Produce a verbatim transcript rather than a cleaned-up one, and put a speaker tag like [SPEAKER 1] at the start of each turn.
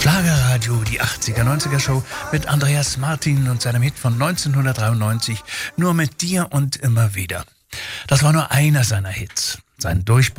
[SPEAKER 1] Schlagerradio, die achtziger, neunziger Show mit Andreas Martin und seinem Hit von neunzehnhundertdreiundneunzig, Nur mit dir und immer wieder. Das war nur einer seiner Hits. Sein Durchbruch